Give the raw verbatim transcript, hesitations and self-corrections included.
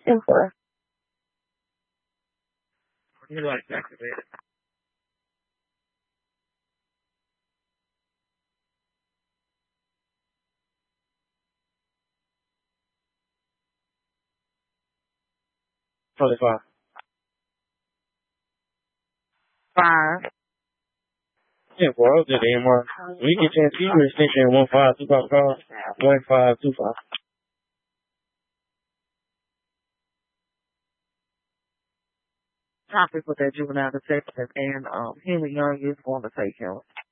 Emperor. You like activated. Twenty-five. Five. Yeah, bro, I was just M R. When you get your computer extension one five two five five, one five two five. Topic with that juvenile detective and um Henry Young is going to take him.